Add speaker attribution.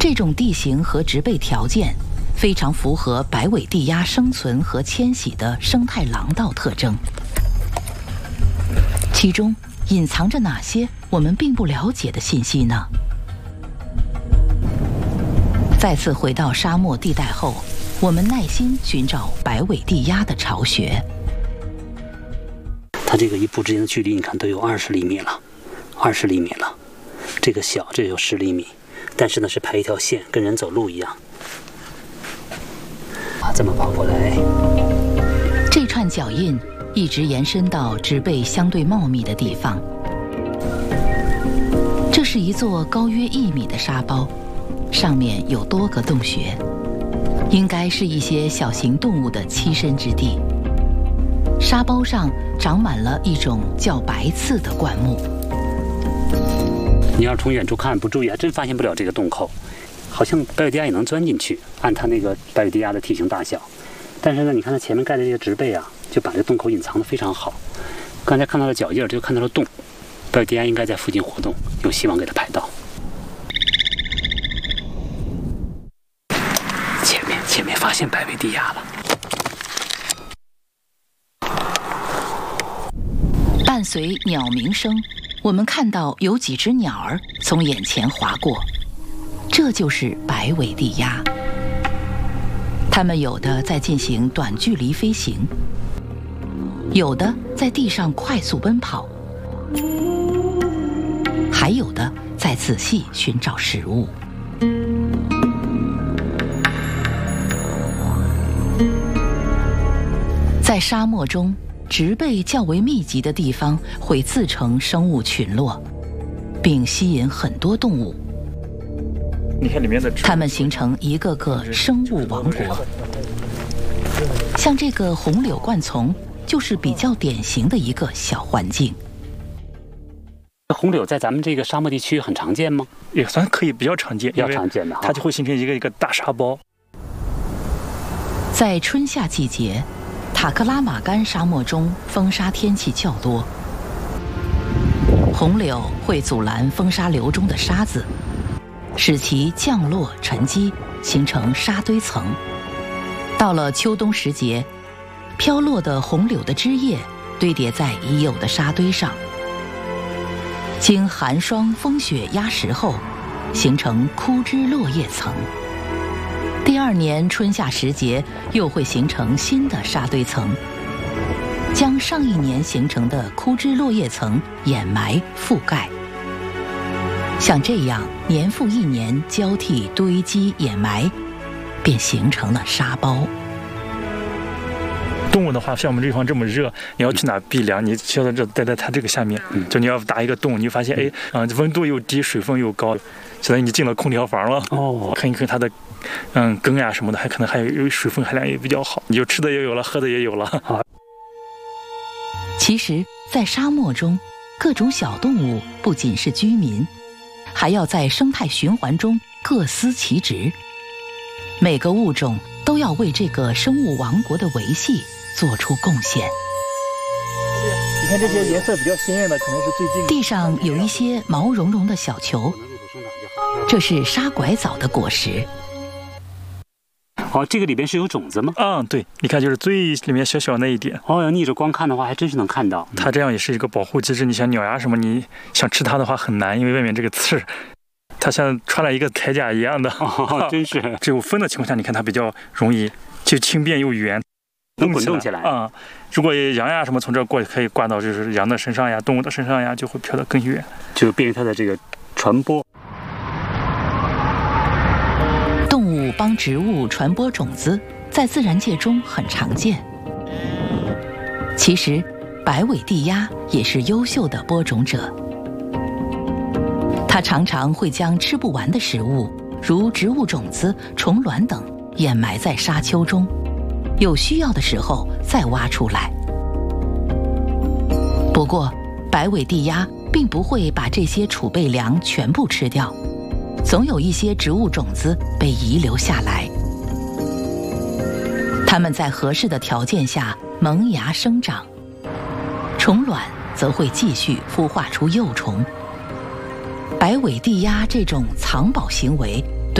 Speaker 1: 这种地形和植被条件非常符合白尾地鸭生存和迁徙的生态廊道特征。其中隐藏着哪些我们并不了解的信息呢？再次回到沙漠地带后，我们耐心寻找白尾地鸭的巢穴。
Speaker 2: 它这个一步之间的距离，你看都有20厘米了，20厘米了。这个小，这有10厘米，但是呢是排一条线，跟人走路一样。这么跑过来，
Speaker 1: 这串脚印一直延伸到植被相对茂密的地方。这是一座高约1米的沙包，上面有多个洞穴，应该是一些小型动物的栖身之地。沙包上长满了一种叫白刺的灌木。
Speaker 2: 你要从远处看不注意，还真发现不了这个洞口。好像白尾地鸭也能钻进去，按它那个白尾地鸭的体型大小。但是呢，你看它前面盖的这个植被啊，就把这个洞口隐藏得非常好。刚才看到了脚印，就看到了洞，白尾地鸭应该在附近活动，有希望给它拍到。前面发现白尾地鸭了。
Speaker 1: 伴随鸟鸣声，我们看到有几只鸟儿从眼前划过，这就是白尾地鸭。它们有的在进行短距离飞行，有的在地上快速奔跑，还有的在仔细寻找食物。在沙漠中，植被较为密集的地方会自成生物群落，并吸引很多动物。
Speaker 3: 你看里面的，
Speaker 1: 它们形成一个个生物王国。像这个红柳灌丛，就是比较典型的一个小环境。
Speaker 2: 红柳在咱们这个沙漠地区很常见吗？
Speaker 3: 也算可以比较常见，
Speaker 2: 比较常见的，
Speaker 3: 它就会形成一个大沙包。
Speaker 1: 在春夏季节，塔克拉玛干沙漠中风沙天气较多，红柳会阻拦风沙流中的沙子，使其降落沉积，形成沙堆层。到了秋冬时节，飘落的红柳的枝叶堆叠在已有的沙堆上，经寒霜风雪压实后，形成枯枝落叶层。第2年春夏时节又会形成新的沙堆层，将上一年形成的枯枝落叶层掩埋覆盖。像这样年复一年交替堆积掩埋，便形成了沙包。
Speaker 3: 动物的话，像我们这地方这么热，你要去哪避凉？你需要待在它这个下面，就你要打一个洞，你发现温度又低，水分又高，相当于你进了空调房了。啃一啃它的根呀什么的，还可能还有水分含量也比较好，你就吃的也有了，喝的也有了。
Speaker 1: 其实，在沙漠中，各种小动物不仅是居民，还要在生态循环中各司其职。每个物种都要为这个生物王国的维系做出贡献。
Speaker 3: 你看这些颜色比较鲜艳的，可能是最近。
Speaker 1: 地上有一些毛茸茸的小球，这是沙拐枣的果实。
Speaker 2: 这个里边是有种子吗？
Speaker 3: 对，你看就是最里面小小那一点。
Speaker 2: 要逆着光看的话，还真是能看到。
Speaker 3: 它这样也是一个保护机制。你像鸟呀什么，你想吃它的话很难，因为外面这个刺儿。它像穿了一个铠甲一样的，
Speaker 2: 真是。
Speaker 3: 只有风的情况下，你看它比较容易，就轻便又圆，
Speaker 2: 能滚动起来。
Speaker 3: 如果羊呀什么从这儿过，可以挂到就是羊的身上呀、动物的身上呀，就会飘得更远，
Speaker 2: 就便于它的这个传播。
Speaker 1: 动物帮植物传播种子，在自然界中很常见。其实，白尾地鸭也是优秀的播种者。它常常会将吃不完的食物，如植物种子、虫卵等，掩埋在沙丘中，有需要的时候再挖出来。不过，白尾地鸭并不会把这些储备粮全部吃掉，总有一些植物种子被遗留下来。它们在合适的条件下萌芽生长，虫卵则会继续孵化出幼虫。白尾地鸭这种藏宝行为